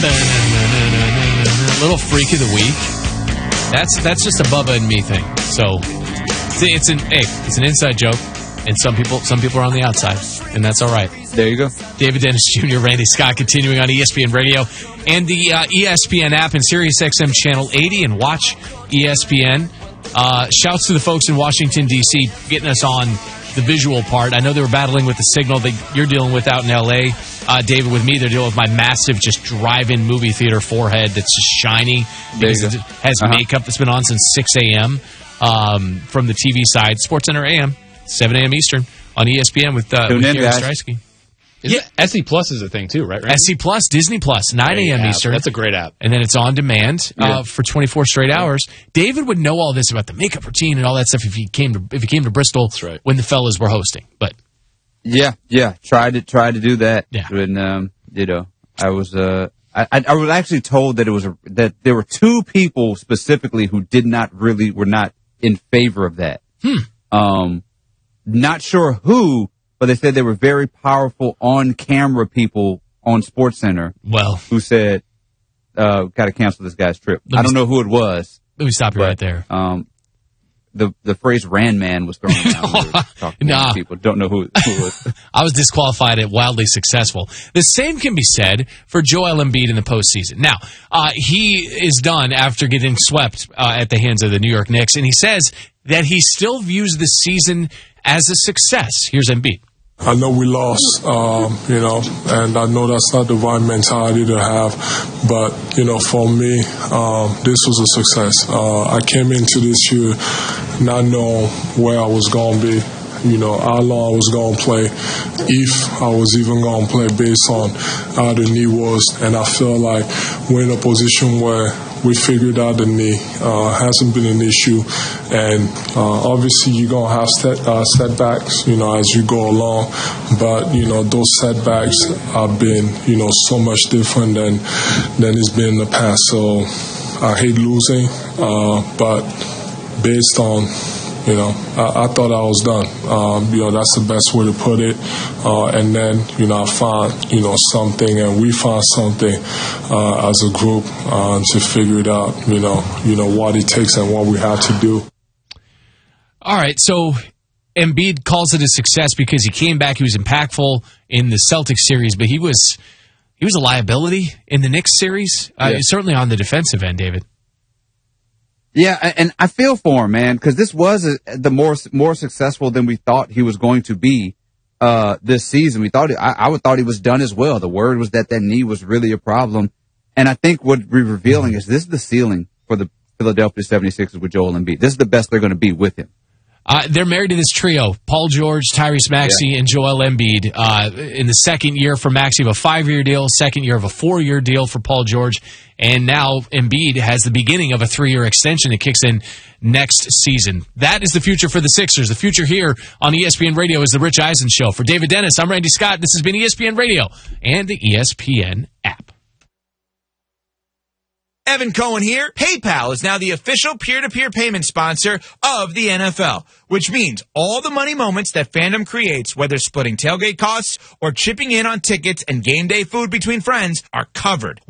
Little freak of the week. That's just a Bubba and me thing. So it's an inside joke, and some people are on the outside, and that's all right. There you go. David Dennis Jr., Randy Scott, continuing on ESPN Radio and the ESPN app and SiriusXM Channel 80, and watch ESPN. Shouts to the folks in Washington, D.C., getting us on the visual part. I know they were battling with the signal that you're dealing with out in L.A., David. With me, they're dealing with my massive just drive-in movie theater forehead that's just shiny because it has makeup that's been on since 6 a.m. From the TV side. SportsCenter AM, 7 a.m. Eastern on ESPN with Gary Streisky. SC Plus is a thing too, right? SC Plus, Disney Plus, 9 a.m. Eastern. That's a great app. And then it's on demand for 24 straight hours. David would know all this about the makeup routine and all that stuff if he came to Bristol when the fellas were hosting. But yeah, tried to do that. Yeah. When I was actually told that that there were two people specifically who were not in favor of that. Not sure who. But they said they were very powerful on-camera people on SportsCenter. Well, who said, "Got to cancel this guy's trip." I don't know who it was. Let me stop you right there. The phrase "Ran Man" was thrown around. Talking to people don't know who it was. I was disqualified at wildly successful. The same can be said for Joel Embiid in the postseason. Now, he is done after getting swept at the hands of the New York Knicks, and he says that he still views the season as a success. Here's Embiid. I know we lost, and I know that's not the right mentality to have. But, for me, this was a success. I came into this year not knowing where I was going to be, how long I was going to play, if I was even going to play based on how the knee was. And I feel like we're in a position where we figured out the knee. Hasn't been an issue. And obviously you're going to have setbacks, as you go along. But, those setbacks have been, so much different than it's been in the past. So I hate losing, but based on, I thought I was done. That's the best way to put it. And then, I found, something, and we found something as a group to figure it out, what it takes and what we have to do. All right, so Embiid calls it a success because he came back, he was impactful in the Celtics series, but he was a liability in the Knicks series, certainly on the defensive end, David. Yeah, and I feel for him, man, because this was the more successful than we thought he was going to be this season. We thought I thought he was done as well. The word was that knee was really a problem, and I think what we're revealing is this is the ceiling for the Philadelphia 76ers with Joel Embiid. This is the best they're going to be with him. They're married to this trio, Paul George, Tyrese Maxey, and Joel Embiid. In the second year for Maxey of a 5-year deal, second year of a 4-year deal for Paul George, and now Embiid has the beginning of a 3-year extension that kicks in next season. That is the future for the Sixers. The future here on ESPN Radio is the Rich Eisen Show. For David Dennis, I'm Randy Scott. This has been ESPN Radio and the ESPN app. Evan Cohen here. PayPal is now the official peer-to-peer payment sponsor of the NFL, which means all the money moments that fandom creates, whether splitting tailgate costs or chipping in on tickets and game day food between friends, are covered